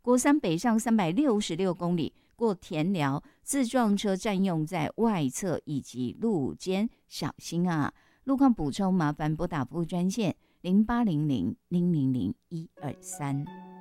国三北上366公里，过田寮，自撞车占用在外侧以及路肩，小心啊！路况补充麻烦拨打服务专线0800-000-123。